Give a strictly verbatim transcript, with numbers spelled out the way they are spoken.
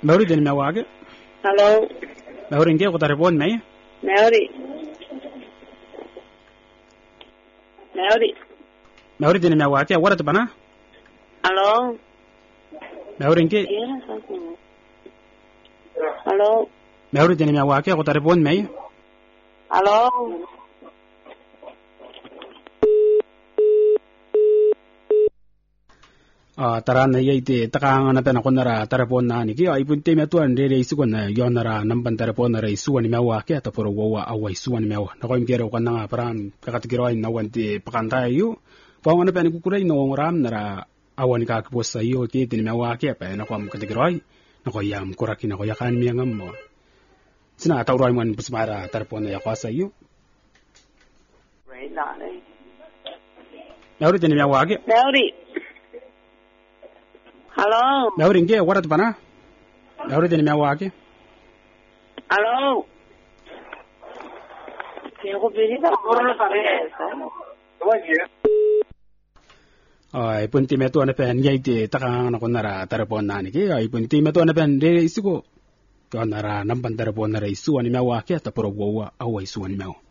Mauri din mewage. Hello. Mauri nge ko telefon mai. Mauri. Mauri. Mauri din mewage wara tabana. Hello. Mauri nge. Hello. Mauri din mewage ko telefon mai. Hello. Ah tarana yaite takanga na pena konara telefon na ni ki ai punte me tuan re re isu kona yonara namban telefon na re isu ni mewa ke ta poro wa awa isu ni mewa na ko imkero kona paran kakat kiro ai na wanti pakanta yu pa ngana pena kukurai no ngoram nara awani ka kposa yu ke tin mewa ke pa na ko am katikiro ai na ko yam kuraki na ko yakan mi ngam mo sina ta uroi man pusmara telefon ya kwasa yu Right now. Mauri tin mewa ke Mauri. Hello. Mauri nge wara tabana Mauri din mewa ke Hello. Tengo pedido por la cabeza. ai punti me tuan pen yaite takanga na konara telefon na ni ki ai punti me tuan pen re isu ko konara namban telefon na re isu ni mewa ke ta poro wa awa isu ni mewa